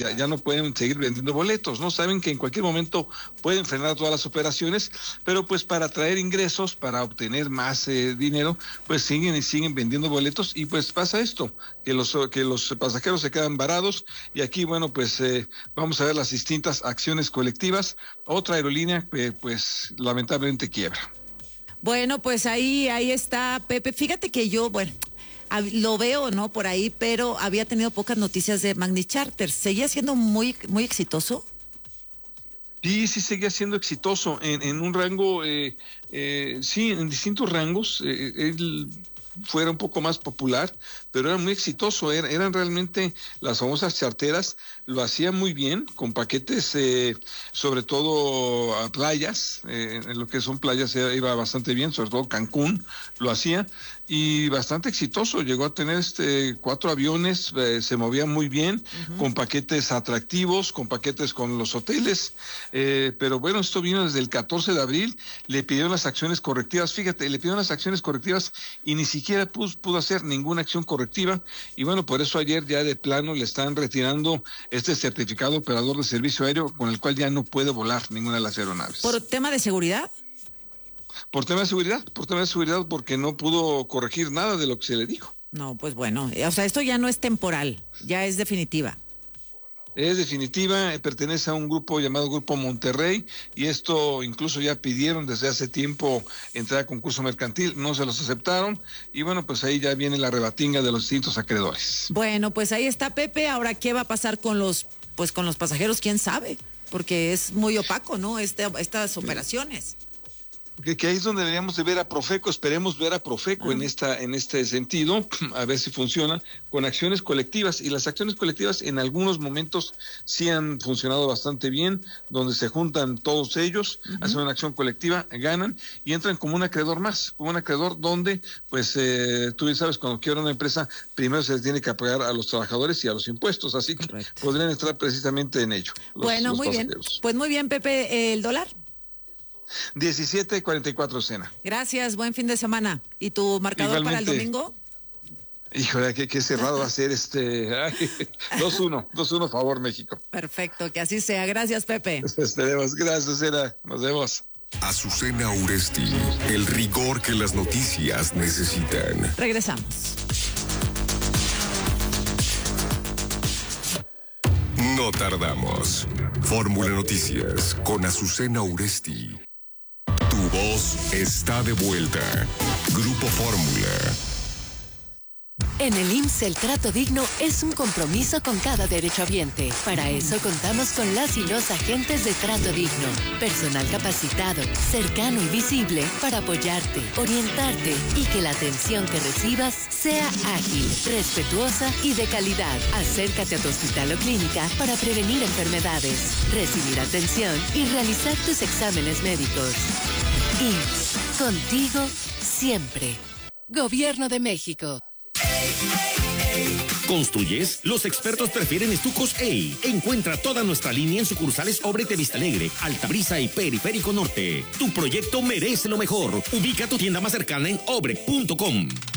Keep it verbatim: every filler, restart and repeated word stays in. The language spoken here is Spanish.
ya, ya no pueden seguir vendiendo boletos, ¿no? Saben que en cualquier momento pueden frenar todas las operaciones, pero pues para traer ingresos, para obtener más eh, dinero, pues siguen y siguen vendiendo boletos, y pues pasa esto, que los, que los pasajeros se quedan varados, y aquí, bueno, pues eh, vamos a ver las distintas acciones colectivas. Otra aerolínea, eh, pues lamentablemente quiebra. Bueno, pues ahí, ahí está, Pepe. Fíjate que yo, bueno, lo veo, ¿no? Por ahí, pero había tenido pocas noticias de Magni Charter. ¿Seguía siendo muy, muy exitoso? Sí, sí seguía siendo exitoso en, en un rango, eh, eh, sí, en distintos rangos. Eh, él fuera un poco más popular, pero era muy exitoso. Era, eran realmente las famosas charteras, lo hacía muy bien, con paquetes, eh, sobre todo a playas, eh, en lo que son playas iba bastante bien, sobre todo Cancún lo hacía, y bastante exitoso. Llegó a tener este cuatro aviones, eh, se movía muy bien, uh-huh. con paquetes atractivos, con paquetes con los hoteles, eh, pero bueno, esto vino desde el catorce de abril, le pidieron las acciones correctivas, fíjate, le pidieron las acciones correctivas y ni siquiera pudo, pudo hacer ninguna acción correctiva, y bueno, por eso ayer ya de plano le están retirando este certificado operador de servicio aéreo, con el cual ya no puede volar ninguna de las aeronaves. ¿Por tema de seguridad? Por tema de seguridad, por tema de seguridad, porque no pudo corregir nada de lo que se le dijo. No, pues bueno, o sea, esto ya no es temporal, ya es definitiva. Es definitiva, pertenece a un grupo llamado Grupo Monterrey, y esto incluso ya pidieron desde hace tiempo entrar a concurso mercantil, no se los aceptaron, y bueno, pues ahí ya viene la rebatinga de los distintos acreedores. Bueno, pues ahí está, Pepe. Ahora, ¿qué va a pasar con los, pues con los pasajeros? ¿Quién sabe? Porque es muy opaco, ¿no? Este, estas operaciones. Que, que ahí es donde deberíamos de ver a Profeco, esperemos ver a Profeco ah. en esta en este sentido, a ver si funciona, con acciones colectivas, y las acciones colectivas en algunos momentos sí han funcionado bastante bien, donde se juntan todos ellos, uh-huh. hacen una acción colectiva, ganan y entran como un acreedor más, como un acreedor donde, pues, eh, tú bien sabes, cuando quiebra una empresa, primero se les tiene que apagar a los trabajadores y a los impuestos, así que Correcto. podrían entrar precisamente en ello. Los, bueno, los muy pasajeros. bien, pues muy bien, Pepe, ¿el dólar? diecisiete cuarenta y cuatro cena. Gracias, buen fin de semana. ¿Y tu marcador Igualmente, para el domingo? Híjole, qué, qué cerrado va a ser este. dos uno, dos uno favor México. Perfecto, que así sea. Gracias, Pepe. Esperemos, gracias, Cera. Nos vemos. Azucena Uresti, el rigor que las noticias necesitan. Regresamos. No tardamos. Fórmula Noticias con Azucena Uresti. Tu voz está de vuelta. Grupo Fórmula. En el I M S S el trato digno es un compromiso con cada derechohabiente. Para eso contamos con las y los agentes de trato digno. Personal capacitado, cercano y visible para apoyarte, orientarte y que la atención que recibas sea ágil, respetuosa y de calidad. Acércate a tu hospital o clínica para prevenir enfermedades, recibir atención y realizar tus exámenes médicos. I M S S, contigo siempre. Gobierno de México. ¿Construyes? Los expertos prefieren Estucos A. Encuentra toda nuestra línea en sucursales Obrete Vista Alegre, Altabrisa y Periférico Norte. Tu proyecto merece lo mejor. Ubica tu tienda más cercana en obre punto com.